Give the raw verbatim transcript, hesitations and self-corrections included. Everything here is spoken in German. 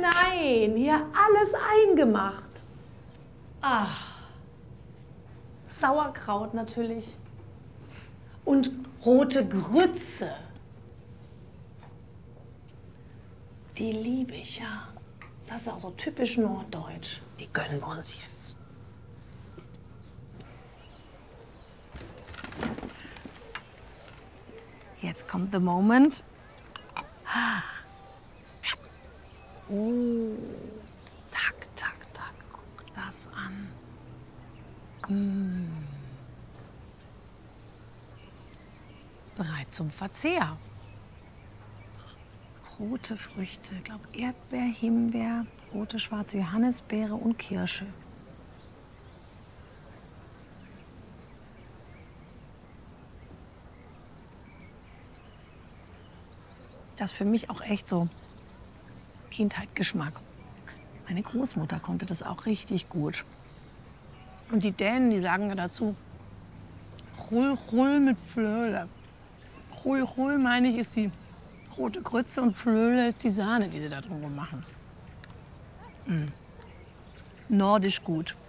nein, hier alles eingemacht. Ach, Sauerkraut natürlich. Und rote Grütze. Die liebe ich ja. Das ist auch so typisch norddeutsch. Die gönnen wir uns jetzt. Jetzt kommt the moment. Oh, tak, tak, tak, guck das an. Mm. Bereit zum Verzehr. Rote Früchte, ich glaube Erdbeer, Himbeer, rote, schwarze Johannisbeere und Kirsche. Das ist für mich auch echt so Kindheitgeschmack. Meine Großmutter konnte das auch richtig gut. Und die Dänen, die sagen ja dazu, Rull, Rull mit Flöle. Rull, Rull, meine ich, ist die rote Grütze und Flöle ist die Sahne, die sie da drüber machen. Mm. Nordisch gut.